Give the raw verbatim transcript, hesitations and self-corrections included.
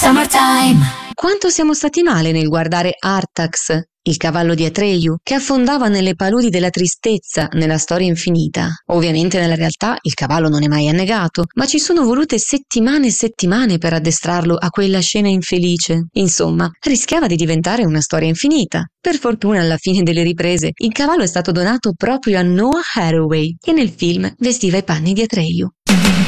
Quanto siamo stati male nel guardare Artax, il cavallo di Atreyu, che affondava nelle paludi della tristezza nella storia infinita. Ovviamente nella realtà il cavallo non è mai annegato, ma ci sono volute settimane e settimane per addestrarlo a quella scena infelice. Insomma, rischiava di diventare una storia infinita. Per fortuna, alla fine delle riprese, il cavallo è stato donato proprio a Noah Hathaway, che nel film vestiva i panni di Atreyu.